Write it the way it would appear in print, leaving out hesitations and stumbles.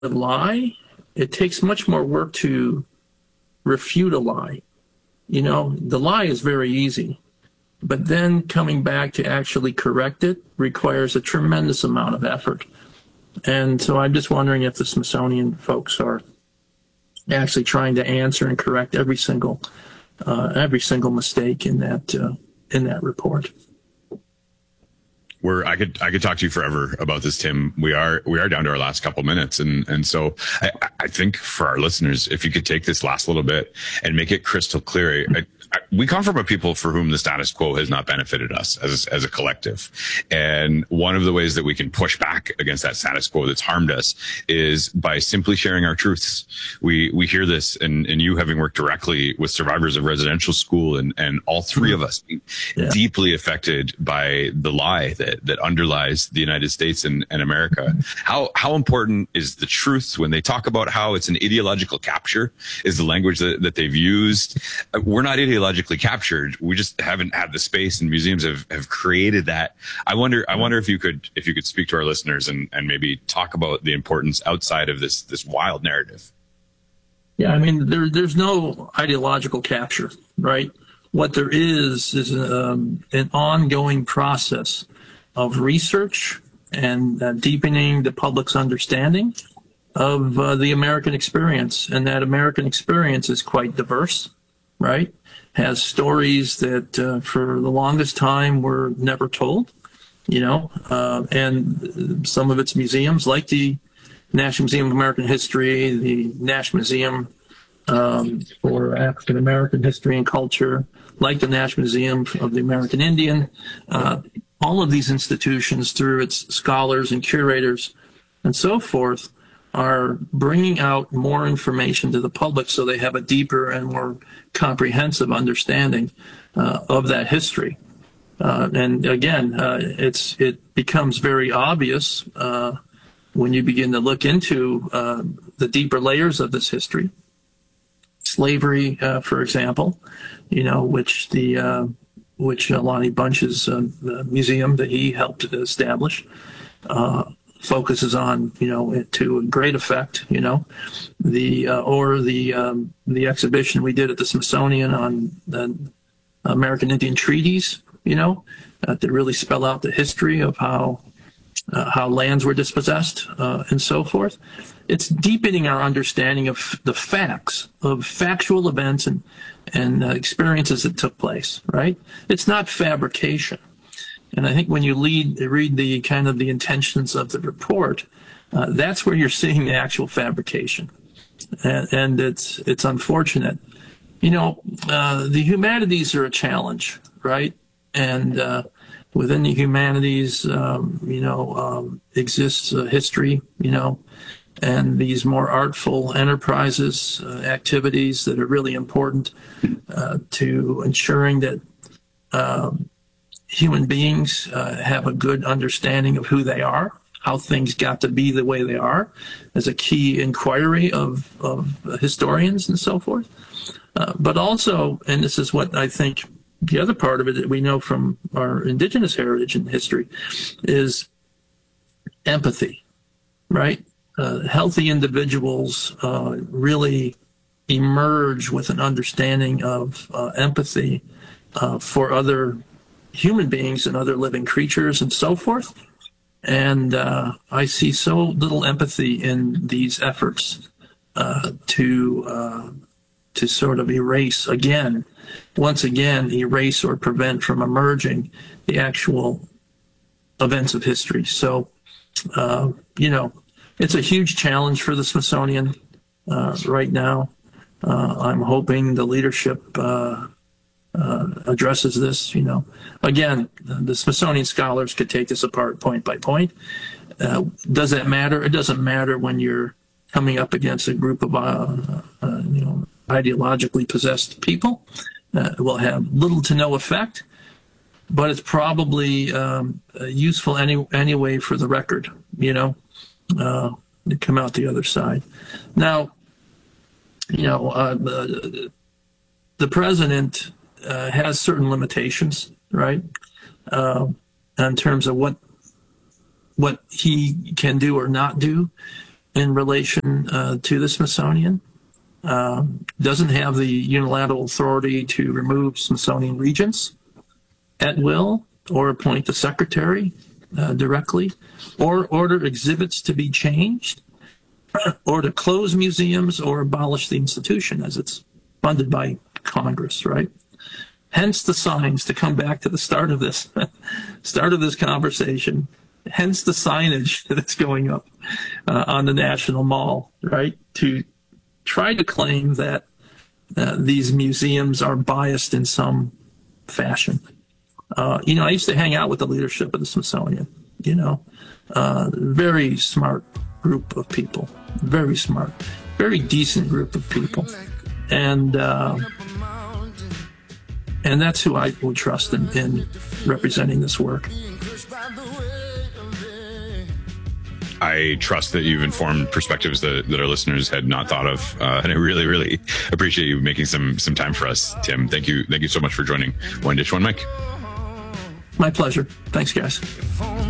lie, it takes much more work to refute a lie. The lie is very easy, but then coming back to actually correct it requires a tremendous amount of effort. And so I'm just wondering if the Smithsonian folks are actually trying to answer and correct every single mistake in that report. I could talk to you forever about this, Tim. We are down to our last couple minutes. And so I think for our listeners, if you could take this last little bit and make it crystal clear, we come from a people for whom the status quo has not benefited us as a collective. And one of the ways that we can push back against that status quo that's harmed us is by simply sharing our truths. We hear this, and you having worked directly with survivors of residential school, and all three of us being deeply affected by the lie that underlies the United States and America. How important is the truth when they talk about how it's an ideological capture is the language that they've used. We're not ideologically captured. We just haven't had the space, and museums have created that. I wonder if you could speak to our listeners and maybe talk about the importance outside of this wild narrative. Yeah, I mean, there's no ideological capture, right? What there is an ongoing process of research and deepening the public's understanding of the American experience. And that American experience is quite diverse, right? Has stories that for the longest time were never told, and some of its museums, like the National Museum of American History, the National Museum for African American History and Culture, like the National Museum of the American Indian, all of these institutions, through its scholars and curators and so forth, are bringing out more information to the public so they have a deeper and more comprehensive understanding of that history. And again, it becomes very obvious when you begin to look into the deeper layers of this history. Slavery, for example, which Lonnie Bunch's museum that he helped establish focuses on, to a great effect, the exhibition we did at the Smithsonian on the American Indian treaties, that really spell out the history of how lands were dispossessed and so forth. It's deepening our understanding of the facts, of factual events and experiences that took place, right? It's not fabrication. And I think when you read the kind of the intentions of the report, that's where you're seeing the actual fabrication. And it's unfortunate. The humanities are a challenge, right? And within the humanities, exists history, and these more artful enterprises, activities that are really important to ensuring that human beings have a good understanding of who they are, how things got to be the way they are, as a key inquiry of historians and so forth. But also, and this is what I think the other part of it that we know from our indigenous heritage and history, is empathy, right? Healthy individuals really emerge with an understanding of empathy for other human beings and other living creatures and so forth. And I see so little empathy in these efforts to sort of erase or prevent from emerging the actual events of history. So, it's a huge challenge for the Smithsonian right now. I'm hoping the leadership addresses this. Again, the Smithsonian scholars could take this apart point by point. Does that matter? It doesn't matter when you're coming up against a group of ideologically possessed people. It will have little to no effect, but it's probably useful anyway for the record, to come out the other side. Now, the president has certain limitations, right, in terms of what he can do or not do. in relation to the Smithsonian. Doesn't have the unilateral authority to remove Smithsonian regents at will, or appoint the secretary directly, or order exhibits to be changed, or to close museums or abolish the institution as it's funded by Congress, right? Hence the signs, to come back to the start of this conversation, hence the signage that's going up on the National Mall, right? To try to claim that these museums are biased in some fashion. I used to hang out with the leadership of the Smithsonian, very smart group of people, very smart, very decent group of people. And that's who I would trust in representing this work. I trust that you've informed perspectives that our listeners had not thought of. And I really, really appreciate you making some time for us, Tim. Thank you so much for joining One Dish, One Mic. My pleasure. Thanks, guys.